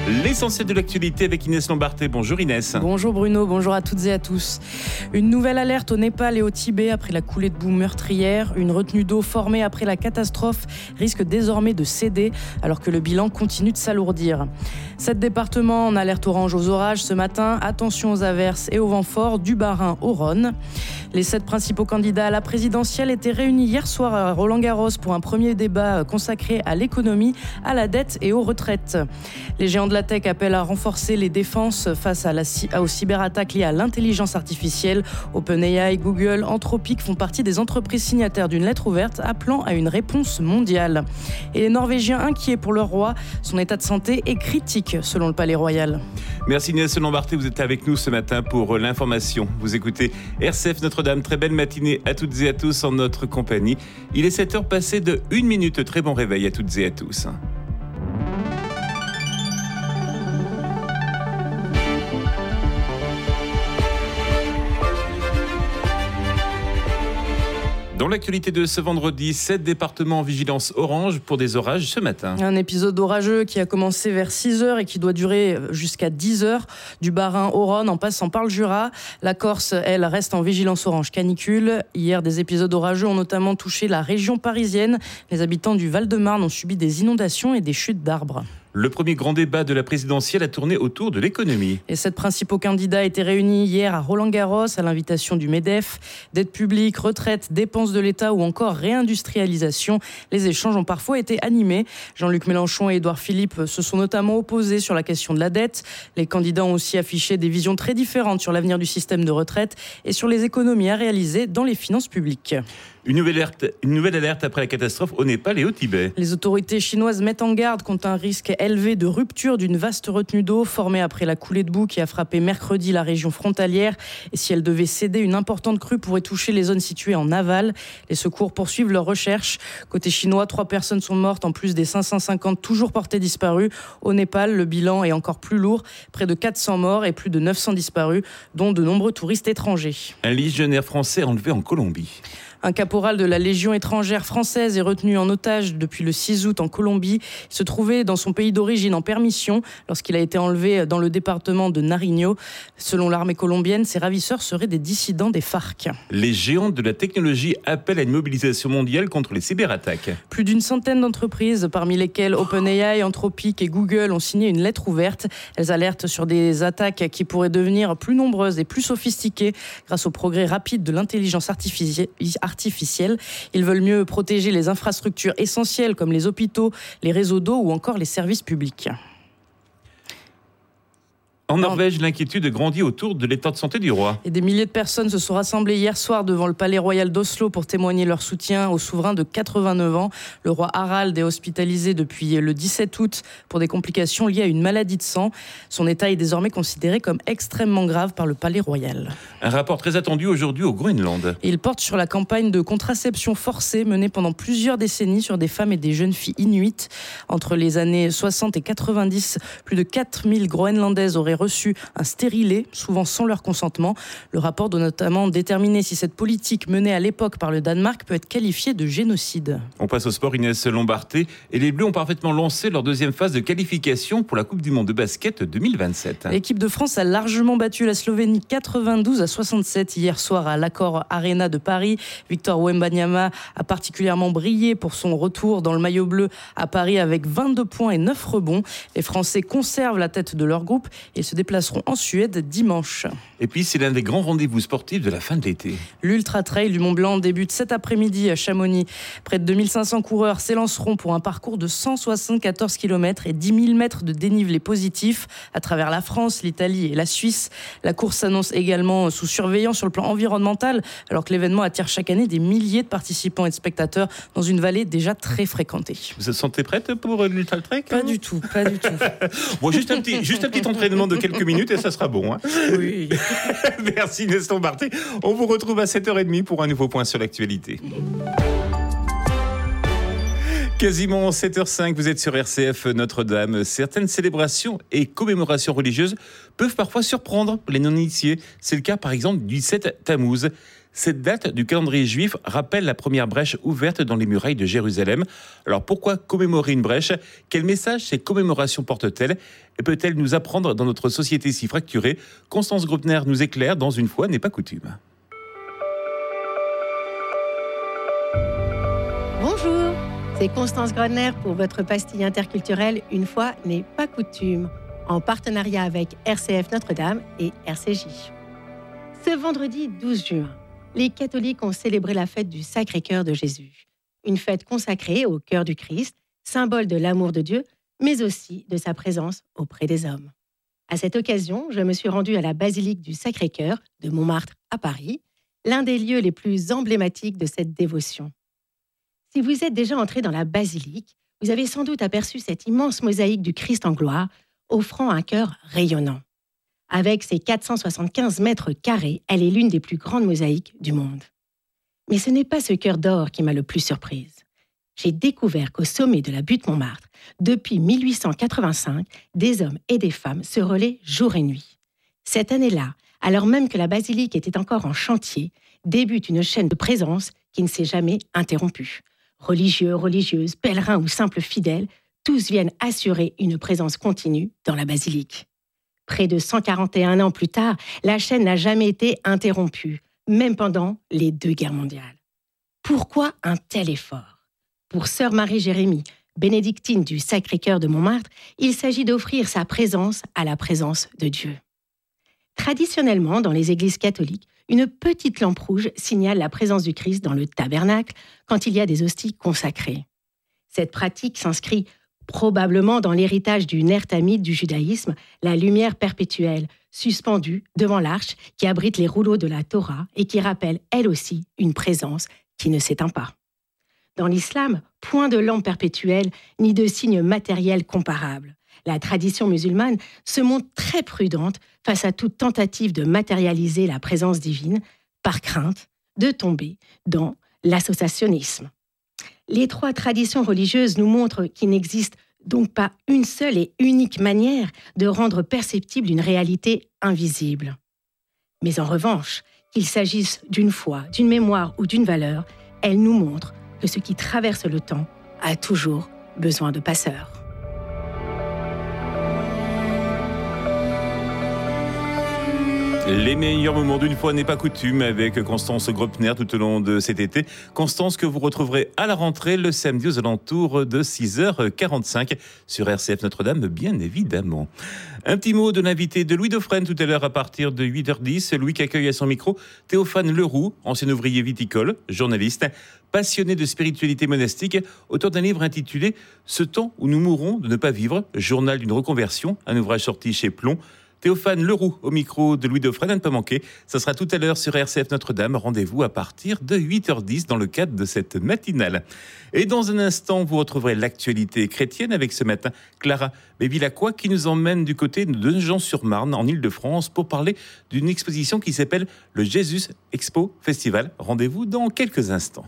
L'essentiel de l'actualité avec Inès Lombarté. Bonjour Inès. Bonjour Bruno, bonjour à toutes et à tous. Une nouvelle alerte au Népal et au Tibet après la coulée de boue meurtrière. Une retenue d'eau formée après la catastrophe risque désormais de céder alors que le bilan continue de s'alourdir. 7 départements en alerte orange aux orages ce matin. Attention aux averses et aux vents forts du Bas-Rhin au Rhône. Les 7 principaux candidats à la présidentielle étaient réunis hier soir à Roland-Garros pour un premier débat consacré à l'économie, à la dette et aux retraites. Les géants de la tech appellent à renforcer les défenses face aux cyberattaques liées à l'intelligence artificielle. OpenAI, Google, Anthropic font partie des entreprises signataires d'une lettre ouverte appelant à une réponse mondiale. Et les Norvégiens inquiets pour leur roi, son état de santé est critique selon le Palais Royal. Merci Inès Lombarté, vous êtes avec nous ce matin pour l'information. Vous écoutez RCF Notre-Dame, très belle matinée à toutes et à tous en notre compagnie. Il est 7h passé de 1 minute, très bon réveil à toutes et à tous. Dans l'actualité de ce vendredi, 7 départements en vigilance orange pour des orages ce matin. Un épisode orageux qui a commencé vers 6h et qui doit durer jusqu'à 10h, du Bas-Rhin au Rhône en passant par le Jura. La Corse, elle, reste en vigilance orange canicule. Hier, des épisodes orageux ont notamment touché la région parisienne. Les habitants du Val-de-Marne ont subi des inondations et des chutes d'arbres. Le premier grand débat de la présidentielle a tourné autour de l'économie. Les 7 principaux candidats étaient réunis hier à Roland-Garros à l'invitation du MEDEF. Dette publique, retraite, dépenses de l'État ou encore réindustrialisation. Les échanges ont parfois été animés. Jean-Luc Mélenchon et Édouard Philippe se sont notamment opposés sur la question de la dette. Les candidats ont aussi affiché des visions très différentes sur l'avenir du système de retraite et sur les économies à réaliser dans les finances publiques. Une nouvelle alerte après la catastrophe au Népal et au Tibet. Les autorités chinoises mettent en garde contre un risque élevé de rupture d'une vaste retenue d'eau formée après la coulée de boue qui a frappé mercredi la région frontalière. Et si elle devait céder, une importante crue pourrait toucher les zones situées en aval. Les secours poursuivent leurs recherches. Côté chinois, 3 personnes sont mortes en plus des 550 toujours portées disparues. Au Népal, le bilan est encore plus lourd. Près de 400 morts et plus de 900 disparus, dont de nombreux touristes étrangers. Un légionnaire français enlevé en Colombie. Un caporal de la Légion étrangère française est retenu en otage depuis le 6 août en Colombie. Il se trouvait dans son pays d'origine en permission lorsqu'il a été enlevé dans le département de Nariño. Selon l'armée colombienne, ces ravisseurs seraient des dissidents des FARC. Les géants de la technologie appellent à une mobilisation mondiale contre les cyberattaques. Plus d'une centaine d'entreprises, parmi lesquelles OpenAI, Anthropic et Google, ont signé une lettre ouverte. Elles alertent sur des attaques qui pourraient devenir plus nombreuses et plus sophistiquées grâce au progrès rapide de l'intelligence artificielle. Ils veulent mieux protéger les infrastructures essentielles comme les hôpitaux, les réseaux d'eau ou encore les services publics. En Norvège, l'inquiétude grandit autour de l'état de santé du roi. Et des milliers de personnes se sont rassemblées hier soir devant le palais royal d'Oslo pour témoigner leur soutien au souverain de 89 ans. Le roi Harald est hospitalisé depuis le 17 août pour des complications liées à une maladie de sang. Son état est désormais considéré comme extrêmement grave par le palais royal. Un rapport très attendu aujourd'hui au Groenland. Il porte sur la campagne de contraception forcée menée pendant plusieurs décennies sur des femmes et des jeunes filles inuites. Entre les années 60 et 90, plus de 4000 Groenlandaises auraient reçu un stérilet, souvent sans leur consentement. Le rapport doit notamment déterminer si cette politique menée à l'époque par le Danemark peut être qualifiée de génocide. On passe au sport, Inès Lombarté. Et les Bleus ont parfaitement lancé leur deuxième phase de qualification pour la Coupe du Monde de basket 2027. L'équipe de France a largement battu la Slovénie 92-67 hier soir à l'Accor Arena de Paris. Victor Wembanyama a particulièrement brillé pour son retour dans le maillot bleu à Paris avec 22 points et 9 rebonds. Les Français conservent la tête de leur groupe et se déplaceront en Suède dimanche. Et puis, c'est l'un des grands rendez-vous sportifs de la fin de l'été. L'Ultra Trail du Mont Blanc débute cet après-midi à Chamonix. Près de 2500 coureurs s'élanceront pour un parcours de 174 km et 10 000 mètres de dénivelé positif à travers la France, l'Italie et la Suisse. La course s'annonce également sous surveillance sur le plan environnemental, alors que l'événement attire chaque année des milliers de participants et de spectateurs dans une vallée déjà très fréquentée. Vous vous sentez prête pour l'Ultra Trail? Pas du tout. Bon, juste un petit entraînement de quelques minutes et ça sera bon. Hein. Oui. Merci Inès Lombarté. On vous retrouve à 7h30 pour un nouveau point sur l'actualité. Quasiment 7h05, vous êtes sur RCF Notre-Dame. Certaines célébrations et commémorations religieuses peuvent parfois surprendre les non-initiés. C'est le cas par exemple du 7 Tammuz. Cette date du calendrier juif rappelle la première brèche ouverte dans les murailles de Jérusalem. Alors pourquoi commémorer une brèche ? Quel message ces commémorations portent-elles ? Et peut-elle nous apprendre dans notre société si fracturée ? Constance Grobner nous éclaire dans Une fois n'est pas coutume. Bonjour, c'est Constance Grobner pour votre pastille interculturelle Une fois n'est pas coutume, en partenariat avec RCF Notre-Dame et RCJ. Ce vendredi 12 juin, les catholiques ont célébré la fête du Sacré-Cœur de Jésus. Une fête consacrée au cœur du Christ, symbole de l'amour de Dieu, mais aussi de sa présence auprès des hommes. À cette occasion, je me suis rendue à la basilique du Sacré-Cœur de Montmartre à Paris, l'un des lieux les plus emblématiques de cette dévotion. Si vous êtes déjà entré dans la basilique, vous avez sans doute aperçu cette immense mosaïque du Christ en gloire, offrant un cœur rayonnant. Avec ses 475 mètres carrés, elle est l'une des plus grandes mosaïques du monde. Mais ce n'est pas ce cœur d'or qui m'a le plus surprise. J'ai découvert qu'au sommet de la butte Montmartre, depuis 1885, des hommes et des femmes se relaient jour et nuit. Cette année-là, alors même que la basilique était encore en chantier, débute une chaîne de présence qui ne s'est jamais interrompue. Religieux, religieuses, pèlerins ou simples fidèles, tous viennent assurer une présence continue dans la basilique. Près de 141 ans plus tard, la chaîne n'a jamais été interrompue, même pendant les 2 guerres mondiales. Pourquoi un tel effort ? Pour sœur Marie-Jérémie, bénédictine du Sacré-Cœur de Montmartre, il s'agit d'offrir sa présence à la présence de Dieu. Traditionnellement, dans les églises catholiques, une petite lampe rouge signale la présence du Christ dans le tabernacle quand il y a des hosties consacrées. Cette pratique s'inscrit probablement dans l'héritage du Ner Tamid du judaïsme, la lumière perpétuelle, suspendue devant l'arche qui abrite les rouleaux de la Torah et qui rappelle, elle aussi, une présence qui ne s'éteint pas. Dans l'islam, point de lampe perpétuelle ni de signe matériel comparable. La tradition musulmane se montre très prudente face à toute tentative de matérialiser la présence divine, par crainte de tomber dans l'associationnisme. Les 3 traditions religieuses nous montrent qu'il n'existe donc pas une seule et unique manière de rendre perceptible une réalité invisible. Mais en revanche, qu'il s'agisse d'une foi, d'une mémoire ou d'une valeur, elles nous montrent que ce qui traverse le temps a toujours besoin de passeurs. Les meilleurs moments d'une fois n'est pas coutume avec Constance Grobner tout au long de cet été. Constance que vous retrouverez à la rentrée le samedi aux alentours de 6h45 sur RCF Notre-Dame, bien évidemment. Un petit mot de l'invité de Louis Dauphren tout à l'heure à partir de 8h10. Louis qui accueille à son micro Théophane Leroux, ancien ouvrier viticole, journaliste, passionné de spiritualité monastique, auteur d'un livre intitulé « Ce temps où nous mourrons de ne pas vivre », journal d'une reconversion, un ouvrage sorti chez Plomb. Théophane Leroux au micro de Louis Dauphren, à ne pas manquer. Ça sera tout à l'heure sur RCF Notre-Dame. Rendez-vous à partir de 8h10 dans le cadre de cette matinale. Et dans un instant, vous retrouverez l'actualité chrétienne avec ce matin Clara Bévilacqua qui nous emmène du côté de Nogent-sur-Marne en Ile-de-France pour parler d'une exposition qui s'appelle le Jesus Expo Festival. Rendez-vous dans quelques instants.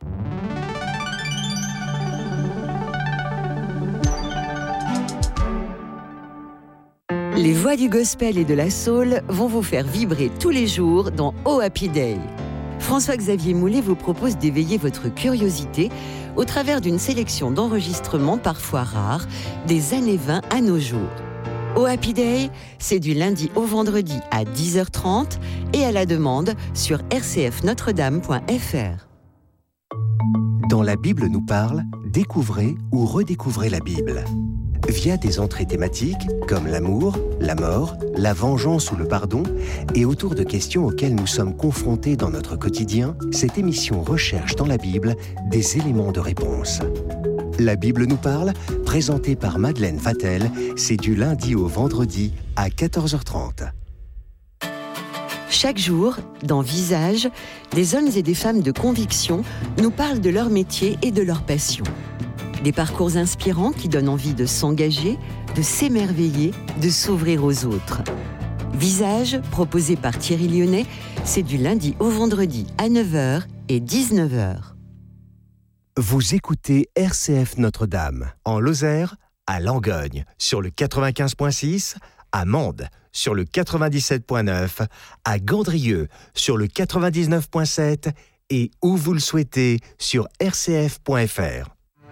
Les voix du gospel et de la soul vont vous faire vibrer tous les jours dans Oh Happy Day. François-Xavier Moulet vous propose d'éveiller votre curiosité au travers d'une sélection d'enregistrements parfois rares des années 20 à nos jours. Oh Happy Day, c'est du lundi au vendredi à 10h30 et à la demande sur rcfnotredame.fr. Dans La Bible nous parle, découvrez ou redécouvrez la Bible. Via des entrées thématiques comme l'amour, la mort, la vengeance ou le pardon, et autour de questions auxquelles nous sommes confrontés dans notre quotidien, cette émission recherche dans la Bible des éléments de réponse. La Bible nous parle, présentée par Madeleine Vatel, c'est du lundi au vendredi à 14h30. Chaque jour, dans Visage, des hommes et des femmes de conviction nous parlent de leur métier et de leur passion. Des parcours inspirants qui donnent envie de s'engager, de s'émerveiller, de s'ouvrir aux autres. Visage, proposé par Thierry Lyonnais, c'est du lundi au vendredi à 9h et 19h. Vous écoutez RCF Notre-Dame, en Lozère, à Langogne, sur le 95.6, à Mende sur le 97.9, à Gandrieux sur le 99.7 et où vous le souhaitez sur rcf.fr.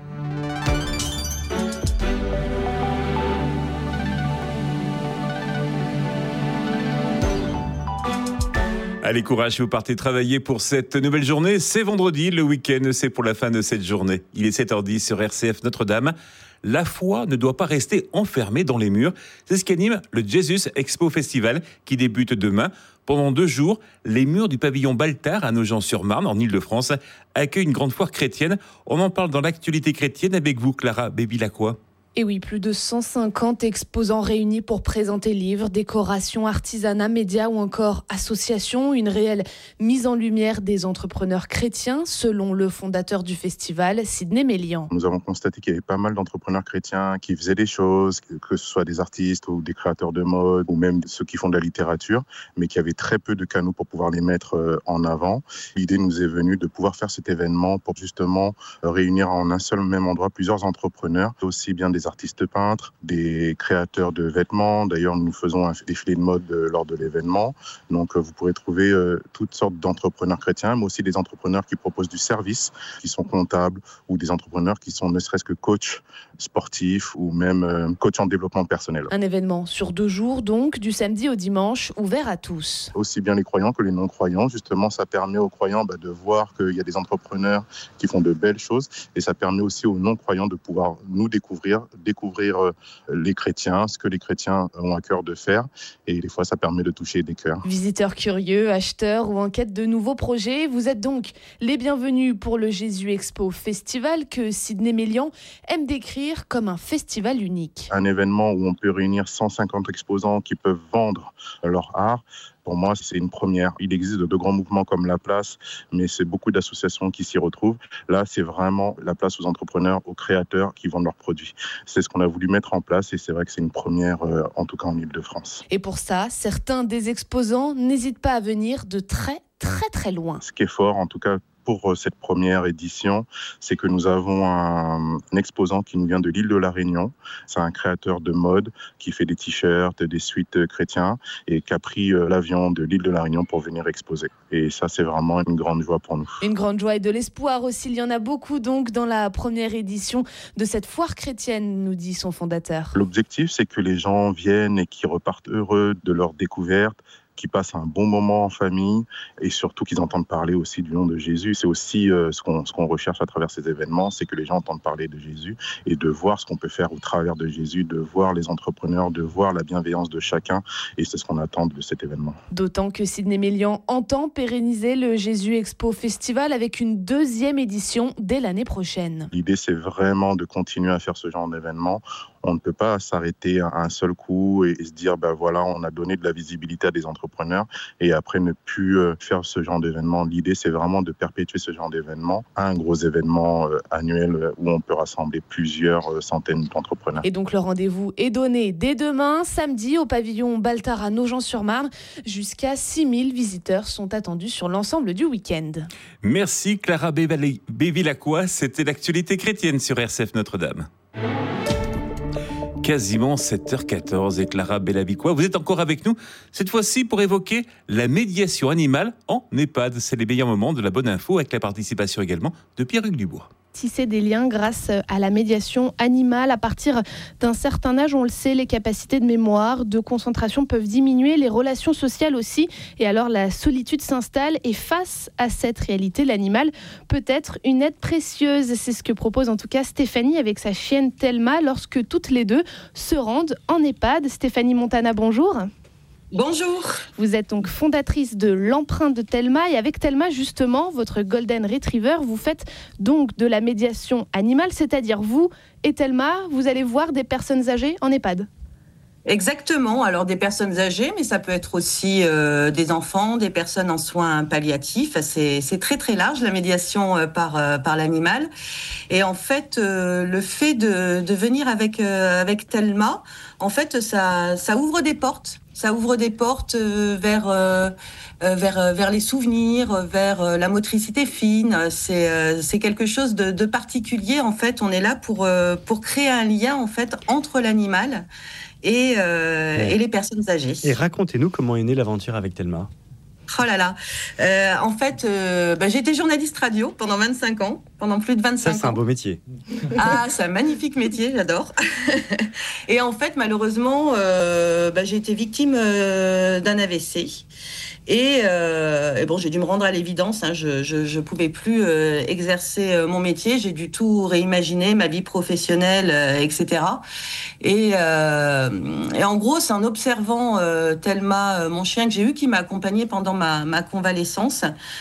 Allez, courage, vous partez travailler pour cette nouvelle journée. C'est vendredi, le week-end, c'est pour la fin de cette journée. Il est 7h10 sur RCF Notre-Dame. La foi ne doit pas rester enfermée dans les murs. C'est ce qu'anime le Jesus Expo Festival qui débute demain. Pendant 2 jours, les murs du pavillon Baltard à Nogent-sur-Marne, en Ile-de-France, accueillent une grande foire chrétienne. On en parle dans l'actualité chrétienne avec vous, Clara Bévilacqua. Et oui, plus de 150 exposants réunis pour présenter livres, décorations, artisanat, médias ou encore associations. Une réelle mise en lumière des entrepreneurs chrétiens, selon le fondateur du festival, Sidney Mélian. Nous avons constaté qu'il y avait pas mal d'entrepreneurs chrétiens qui faisaient des choses, que ce soit des artistes ou des créateurs de mode ou même ceux qui font de la littérature, mais qui avaient très peu de canaux pour pouvoir les mettre en avant. L'idée nous est venue de pouvoir faire cet événement pour justement réunir en un seul même endroit plusieurs entrepreneurs, aussi bien des artistes peintres, des créateurs de vêtements. D'ailleurs, nous faisons un défilé de mode lors de l'événement. Donc, vous pourrez trouver toutes sortes d'entrepreneurs chrétiens, mais aussi des entrepreneurs qui proposent du service, qui sont comptables, ou des entrepreneurs qui sont ne serait-ce que coachs sportifs ou même coachs en développement personnel. Un événement sur 2 jours, donc, du samedi au dimanche, ouvert à tous. Aussi bien les croyants que les non-croyants. Justement, ça permet aux croyants de voir qu'il y a des entrepreneurs qui font de belles choses, et ça permet aussi aux non-croyants de pouvoir nous découvrir les chrétiens, ce que les chrétiens ont à cœur de faire, et des fois ça permet de toucher des cœurs. Visiteurs curieux, acheteurs ou en quête de nouveaux projets, vous êtes donc les bienvenus pour le Jesus Expo Festival que Sidney Mélian aime décrire comme un festival unique. Un événement où on peut réunir 150 exposants qui peuvent vendre leur art. Pour moi, c'est une première. Il existe de grands mouvements comme La Place, mais c'est beaucoup d'associations qui s'y retrouvent. Là, c'est vraiment la place aux entrepreneurs, aux créateurs qui vendent leurs produits. C'est ce qu'on a voulu mettre en place et c'est vrai que c'est une première, en tout cas en Ile-de-France. Et pour ça, certains des exposants n'hésitent pas à venir de très loin. Ce qui est fort, en tout cas, pour cette première édition, c'est que nous avons un exposant qui nous vient de l'île de la Réunion. C'est un créateur de mode qui fait des t-shirts, des suites chrétiens et qui a pris l'avion de l'île de la Réunion pour venir exposer. Et ça, c'est vraiment une grande joie pour nous. Une grande joie et de l'espoir aussi. Il y en a beaucoup donc dans la première édition de cette foire chrétienne, nous dit son fondateur. L'objectif, c'est que les gens viennent et qu'ils repartent heureux de leur découverte, qui passent un bon moment en famille et surtout qu'ils entendent parler aussi du nom de Jésus. C'est aussi ce qu'on recherche à travers ces événements, c'est que les gens entendent parler de Jésus et de voir ce qu'on peut faire au travers de Jésus, de voir les entrepreneurs, de voir la bienveillance de chacun, et c'est ce qu'on attend de cet événement. D'autant que Sidney Mélian entend pérenniser le Jesus Expo Festival avec une 2e édition dès l'année prochaine. L'idée, c'est vraiment de continuer à faire ce genre d'événement. On ne peut pas s'arrêter à un seul coup et se dire, voilà, on a donné de la visibilité à des entrepreneurs et après ne plus faire ce genre d'événement. L'idée, c'est vraiment de perpétuer ce genre d'événement à un gros événement annuel où on peut rassembler plusieurs centaines d'entrepreneurs. Et donc, le rendez-vous est donné dès demain, samedi, au pavillon Baltard à Nogent-sur-Marne. Jusqu'à 6000 visiteurs sont attendus sur l'ensemble du week-end. Merci Clara Bévilacqua. C'était l'actualité chrétienne sur RCF Notre-Dame. Quasiment 7h14 et Clara Bévilacqua, vous êtes encore avec nous, cette fois-ci pour évoquer la médiation animale en EHPAD. C'est les meilleurs moments de la bonne info avec la participation également de Pierre-Hugues Dubois. Tisser des liens grâce à la médiation animale. À partir d'un certain âge, on le sait, les capacités de mémoire, de concentration peuvent diminuer, les relations sociales aussi. Et alors la solitude s'installe et face à cette réalité, l'animal peut être une aide précieuse. C'est ce que propose en tout cas Stéphanie avec sa chienne Thelma lorsque toutes les deux se rendent en EHPAD. Stéphanie Montana, bonjour. Bonjour. Vous êtes donc fondatrice de l'Empreinte de Thelma et avec Thelma justement, votre Golden Retriever, vous faites donc de la médiation animale, c'est-à-dire vous et Thelma, vous allez voir des personnes âgées en EHPAD. Exactement, alors des personnes âgées, mais ça peut être aussi des enfants, des personnes en soins palliatifs. C'est très très large la médiation par l'animal. Et en fait, le fait de venir avec Thelma, en fait, ça ouvre des portes. Ça ouvre des portes vers les souvenirs, vers la motricité fine. C'est quelque chose de particulier. En fait, on est là pour créer un lien en fait entre l'animal et les personnes âgées. Et racontez-nous comment est née l'aventure avec Thelma. Oh là là. En fait, j'ai été journaliste radio pendant 25 ans, pendant plus de 25 ans. Ça, c'est un beau métier. Ah, c'est un magnifique métier, j'adore. Et en fait, malheureusement, j'ai été victime d'un AVC. Et bon, j'ai dû me rendre à l'évidence. Je pouvais plus exercer mon métier. J'ai dû tout réimaginer, ma vie professionnelle, etc. Et en gros, c'est en observant Thelma, mon chien que j'ai eu, qui m'a accompagnée pendant ma convalescence,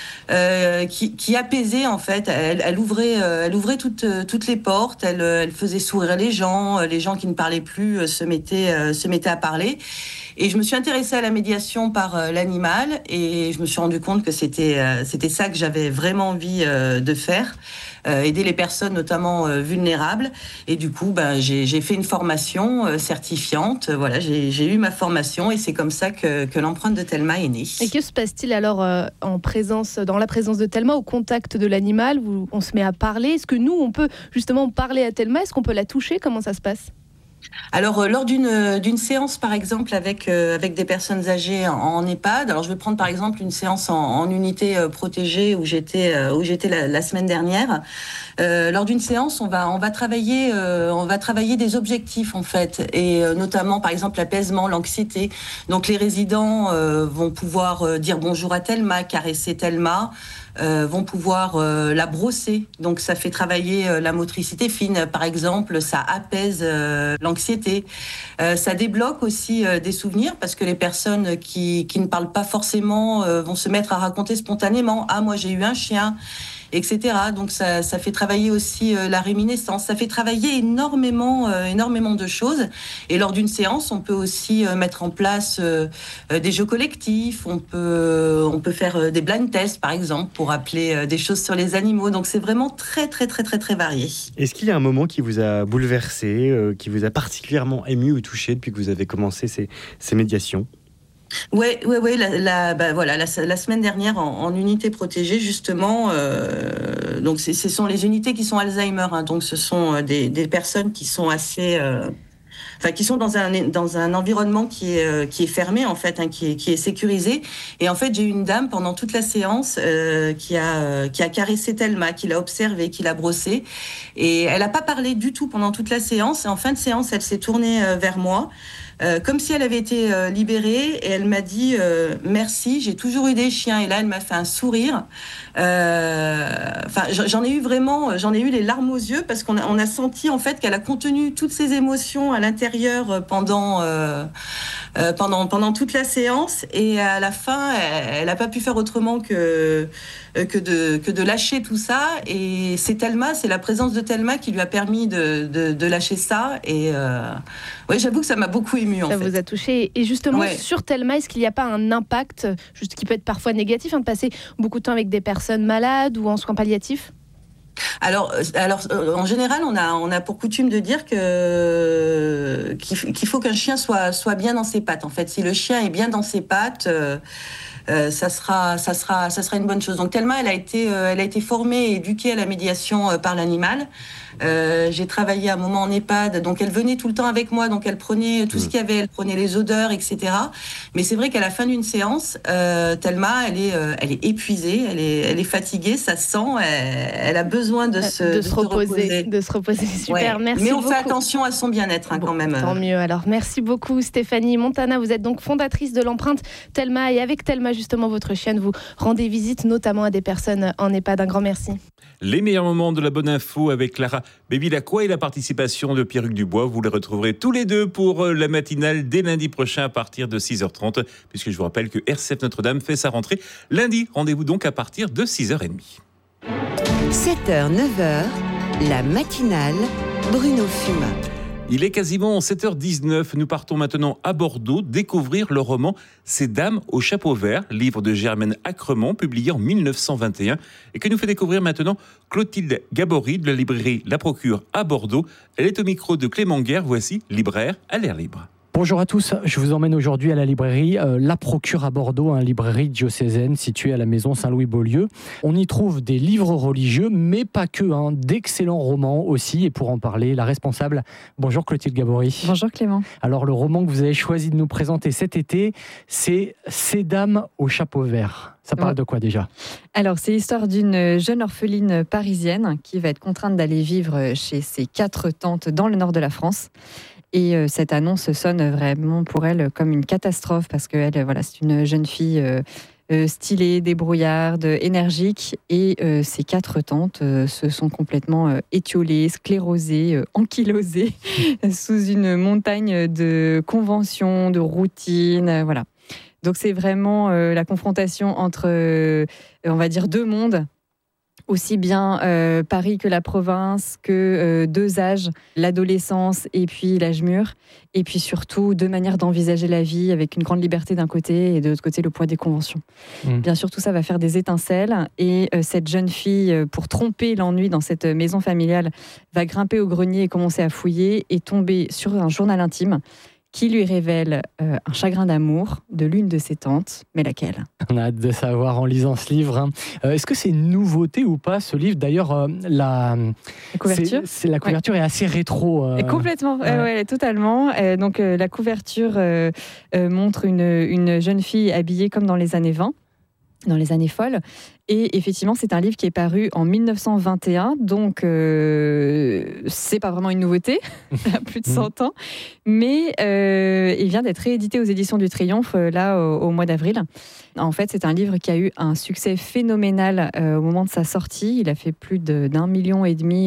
qui apaisait en fait. Elle ouvrait toutes les portes. Elle faisait sourire les gens qui ne parlaient plus se mettaient à parler. Et je me suis intéressée à la médiation par l'animal et je me suis rendu compte que c'était ça que j'avais vraiment envie de faire, aider les personnes notamment vulnérables. Et du coup, j'ai fait une formation certifiante. Voilà, j'ai eu ma formation et c'est comme ça que l'empreinte de Thelma est née. Et que se passe-t-il alors dans la présence de Thelma, au contact de l'animal, où on se met à parler? Est-ce que nous, on peut justement parler à Thelma? Est-ce qu'on peut la toucher? Comment ça se passe? Alors, lors d'une séance, par exemple, avec des personnes âgées en EHPAD, alors je vais prendre par exemple une séance en unité protégée où j'étais la semaine dernière. Lors d'une séance, on va travailler des objectifs en fait, et notamment par exemple l'apaisement, l'anxiété. Donc les résidents vont pouvoir dire bonjour à Thelma, caresser Thelma. Vont pouvoir la brosser. Donc ça fait travailler la motricité fine, par exemple, ça apaise l'anxiété. Ça débloque aussi des souvenirs parce que les personnes qui ne parlent pas forcément vont se mettre à raconter spontanément. Ah, moi j'ai eu un chien, etc. Donc ça fait travailler aussi la réminiscence. Ça fait travailler énormément de choses. Et lors d'une séance, on peut aussi mettre en place des jeux collectifs. On peut faire des blind tests, par exemple, pour appeler des choses sur les animaux. Donc c'est vraiment très, très, très, très, très varié. Est-ce qu'il y a un moment qui vous a bouleversé, qui vous a particulièrement ému ou touché depuis que vous avez commencé ces médiations ? Ouais. La semaine dernière en unité protégée justement. Donc ce sont les unités qui sont Alzheimer. Donc ce sont des personnes qui sont assez, qui sont dans un environnement qui est fermé en fait, qui est sécurisé. Et en fait j'ai eu une dame pendant toute la séance qui a caressé Thelma, qui l'a observée, qui l'a brossée. Et elle n'a pas parlé du tout pendant toute la séance. Et en fin de séance, elle s'est tournée vers moi. Comme si elle avait été libérée, et elle m'a dit merci, j'ai toujours eu des chiens. Et là elle m'a fait un sourire. J'en ai eu les larmes aux yeux parce qu'on a senti en fait qu'elle a contenu toutes ses émotions à l'intérieur pendant toute la séance, et à la fin elle n'a pas pu faire autrement que de lâcher tout ça. Et c'est la présence de Thelma qui lui a permis de lâcher ça. Et j'avoue que ça m'a beaucoup émue. Ça vous a touché. Et justement, sur Thelma, est-ce qu'il n'y a pas un impact, juste qui peut être parfois négatif, de passer beaucoup de temps avec des personnes malades ou en soins palliatifs ? Alors, en général, on a pour coutume de dire qu'il faut qu'un chien soit bien dans ses pattes. En fait, si le chien est bien dans ses pattes, ça sera une bonne chose. Donc Thelma, elle a été formée et éduquée à la médiation par l'animal. J'ai travaillé un moment en EHPAD, donc elle venait tout le temps avec moi, donc elle prenait tout ce qu'il y avait, elle prenait les odeurs, etc. Mais c'est vrai qu'à la fin d'une séance, Thelma, elle est épuisée, elle est fatiguée, ça se sent, elle a besoin de se reposer. Super, merci. Mais on beaucoup. fait attention à son bien-être quand même. Tant mieux. Alors merci beaucoup Stéphanie Montana, vous êtes donc fondatrice de l'empreinte Thelma, et avec Thelma justement votre chienne, vous rendez visite notamment à des personnes en EHPAD. Un grand merci. Les meilleurs moments de la bonne info avec Clara Bévilacqua et la participation de Pierruc Dubois. Vous les retrouverez tous les deux pour la matinale dès lundi prochain à partir de 6h30, puisque je vous rappelle que RCF Notre-Dame fait sa rentrée lundi. Rendez-vous donc à partir de 6h30. 7h, 9h, la matinale Bruno Fumat. Il est quasiment 7h19. Nous partons maintenant à Bordeaux découvrir le roman Ces dames au chapeau vert, livre de Germaine Acremont, publié en 1921 et que nous fait découvrir maintenant Clotilde Gabory de la librairie La Procure à Bordeaux. Elle est au micro de Clément Guerre. Voici Libraire à l'air libre. Bonjour à tous, je vous emmène aujourd'hui à la librairie La Procure à Bordeaux, une librairie diocésaine située à la maison Saint-Louis-Beaulieu. On y trouve des livres religieux, mais pas que, d'excellents romans aussi. Et pour en parler, la responsable, bonjour Clotilde Gabory. Bonjour Clément. Alors le roman que vous avez choisi de nous présenter cet été, c'est Ces dames au chapeau vert. Ça parle de quoi déjà ? Alors c'est l'histoire d'une jeune orpheline parisienne qui va être contrainte d'aller vivre chez ses 4 tantes dans le nord de la France. Et cette annonce sonne vraiment pour elle comme une catastrophe parce que c'est une jeune fille stylée, débrouillarde, énergique. Et ses 4 tantes se sont complètement étiolées, sclérosées, ankylosées sous une montagne de conventions, de routines. Voilà. Donc c'est vraiment la confrontation entre, on va dire, 2 mondes. Aussi bien Paris que la province, que 2 âges, l'adolescence et puis l'âge mûr. Et puis surtout 2 manières d'envisager la vie avec une grande liberté d'un côté et de l'autre côté le poids des conventions. Bien sûr, tout ça va faire des étincelles. Et cette jeune fille, pour tromper l'ennui dans cette maison familiale, va grimper au grenier et commencer à fouiller et tomber sur un journal intime qui lui révèle un chagrin d'amour de l'une de ses tantes, mais laquelle ? On a hâte de savoir en lisant ce livre. Est-ce que c'est une nouveauté ou pas ce livre ? D'ailleurs, la couverture, la couverture est assez rétro. Complètement, ouais, totalement. Donc la couverture montre une jeune fille habillée comme dans les années 20. Dans les années folles. Et effectivement, c'est un livre qui est paru en 1921, donc c'est pas vraiment une nouveauté, ça a plus de 100 ans, mais il vient d'être réédité aux éditions du Triomphe, là, au mois d'avril. En fait, c'est un livre qui a eu un succès phénoménal au moment de sa sortie. Il a fait plus d'1,5 million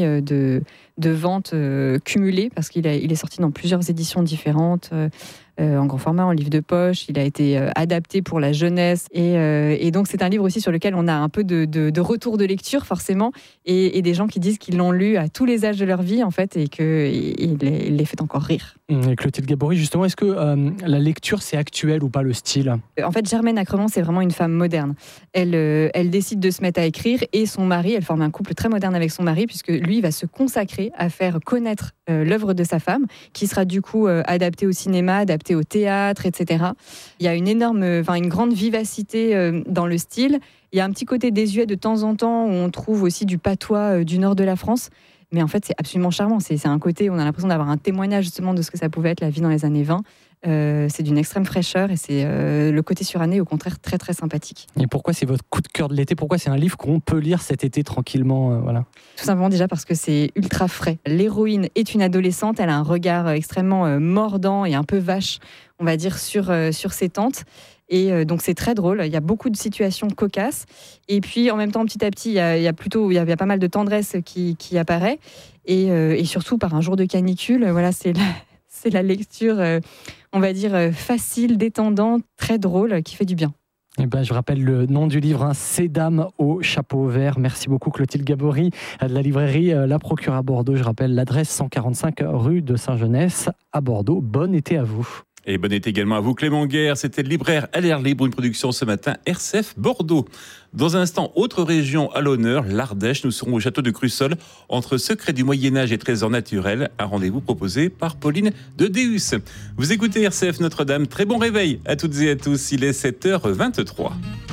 de ventes cumulées, parce qu'il est sorti dans plusieurs éditions différentes, en grand format, en livre de poche. Il a été adapté pour la jeunesse. Et donc, c'est un livre aussi sur lequel on a un peu de retour de lecture, forcément, et des gens qui disent qu'ils l'ont lu à tous les âges de leur vie, en fait, et qu'il les fait encore rire. Et Clotilde Gabory, justement, est-ce que la lecture, c'est actuel ou pas, le style ? En fait, Germaine Acremant, c'est vraiment une femme moderne. Elle décide de se mettre à écrire, et son mari, elle forme un couple très moderne avec son mari, puisque lui va se consacrer à faire connaître l'œuvre de sa femme, qui sera du coup adaptée au cinéma, adaptée au théâtre, etc. Il y a une grande vivacité dans le style. Il y a un petit côté désuet de temps en temps où on trouve aussi du patois du nord de la France. Mais en fait, c'est absolument charmant. C'est un côté où on a l'impression d'avoir un témoignage justement de ce que ça pouvait être la vie dans les années 20. C'est d'une extrême fraîcheur et c'est le côté suranné, au contraire, très très sympathique. Et pourquoi c'est votre coup de cœur de l'été ? Pourquoi c'est un livre qu'on peut lire cet été tranquillement voilà. Tout simplement déjà parce que c'est ultra frais. L'héroïne est une adolescente, elle a un regard extrêmement mordant et un peu vache, on va dire, sur ses tantes. Et donc c'est très drôle, il y a beaucoup de situations cocasses. Et puis en même temps, petit à petit, il y a pas mal de tendresse qui apparaît. Et surtout, par un jour de canicule, voilà, c'est la lecture, on va dire, facile, détendante, très drôle, qui fait du bien. Je rappelle le nom du livre, Ces dames au chapeau vert. Merci beaucoup Clotilde Gabory de la librairie La Procure à Bordeaux. Je rappelle l'adresse 145 rue de Saint-Genès à Bordeaux. Bon été à vous. Et bon été également à vous, Clément Guerre. C'était le libraire à l'air libre, une production ce matin RCF Bordeaux. Dans un instant, autre région à l'honneur, l'Ardèche. Nous serons au château de Crussol, entre secrets du Moyen-Âge et trésors naturels. Un rendez-vous proposé par Pauline de Deus. Vous écoutez RCF Notre-Dame. Très bon réveil à toutes et à tous. Il est 7h23.